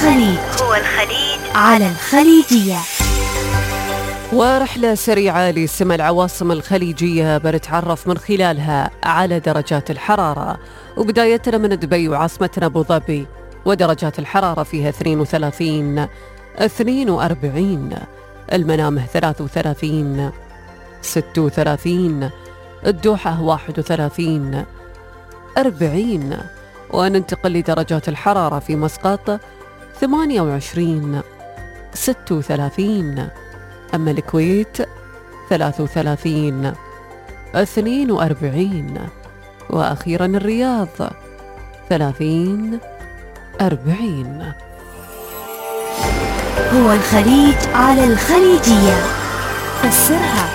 الخليج على الخليجية. ورحلة سريعة لسما العواصم الخليجية بنتعرف من خلالها على درجات الحرارة، وبدايتنا من دبي وعاصمتنا أبو ظبي، ودرجات الحرارة فيها 32 42، المنامه 33 36، الدوحة 31 40، وننتقل لدرجات الحرارة في مسقط 28 36، أما الكويت 33 42، وأخيرا الرياض 30 40. هو الخليج على الخليجية. فسرها.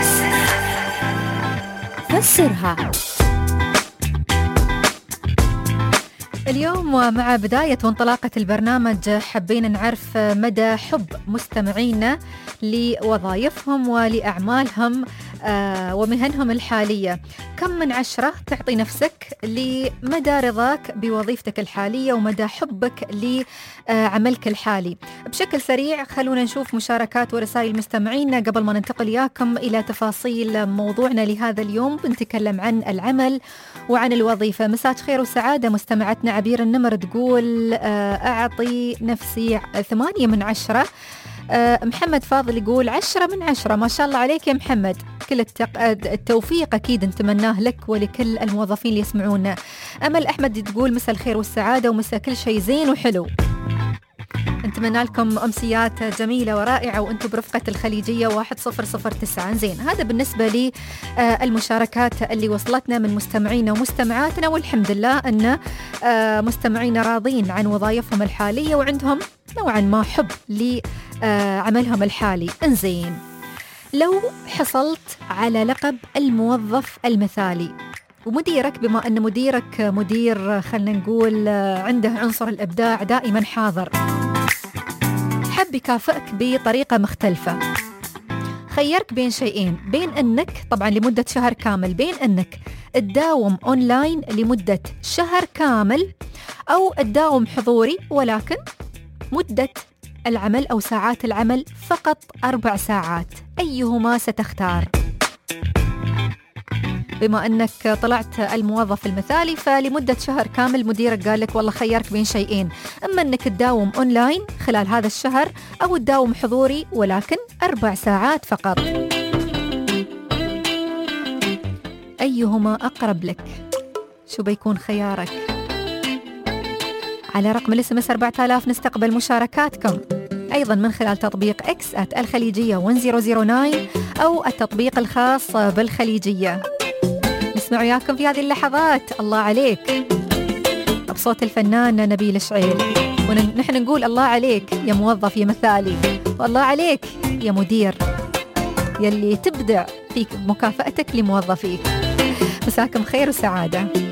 اليوم ومع بداية وانطلاقة البرنامج حبينا نعرف مدى حب مستمعينا لوظائفهم ولأعمالهم ومهنهم الحالية. كم من 10 تعطي نفسك لمدى رضاك بوظيفتك الحالية ومدى حبك لعملك الحالي؟ بشكل سريع خلونا نشوف مشاركات ورسائل مستمعينا قبل ما ننتقل إياكم إلى تفاصيل موضوعنا لهذا اليوم. بنتكلم عن العمل وعن الوظيفة. مساء خير وسعادة مستمعتنا عبير النمر تقول أعطي نفسي 8 من 10. محمد فاضل يقول 10 من 10. ما شاء الله عليك يا محمد، كل التوفيق أكيد نتمناه لك ولكل الموظفين اللي يسمعونا. أمل أحمد تقول مساء الخير والسعادة ومساء كل شيء زين وحلو. نتمنى لكم أمسيات جميلة ورائعة وأنتم برفقة الخليجية 1009. زين، هذا بالنسبة لي المشاركات اللي وصلتنا من مستمعينا ومستمعاتنا، والحمد لله أن مستمعينا راضين عن وظائفهم الحالية وعندهم نوعا ما حب لعملهم الحالي. انزين، لو حصلت على لقب الموظف المثالي ومديرك، بما أن مديرك مدير خلنا نقول عنده عنصر الإبداع دائما حاضر، حب يكافئك بطريقة مختلفة، خيرك بين شيئين، بين أنك طبعا لمدة شهر كامل، بين أنك تداوم أونلاين لمدة شهر كامل أو تداوم حضوري ولكن مدة العمل أو ساعات العمل فقط 4 ساعات، أيهما ستختار؟ بما أنك طلعت الموظف المثالي فلمدة شهر كامل مديرك قال لك والله خيرك بين شيئين، أما أنك تداوم أونلاين خلال هذا الشهر أو تداوم حضوري ولكن 4 ساعات فقط، أيهما أقرب لك؟ شو بيكون خيارك؟ على رقم الSMS 4000 نستقبل مشاركاتكم أيضا من خلال تطبيق X @الخليجية 1009 أو التطبيق الخاص بالخليجية. نسمع وياكم في هذه اللحظات الله عليك بصوت الفنان نبيل شعيل، ونحن نقول الله عليك يا موظف يا مثالي، والله عليك يا مدير يلي تبدع في مكافأتك لموظفيك. مساكم خير وسعادة.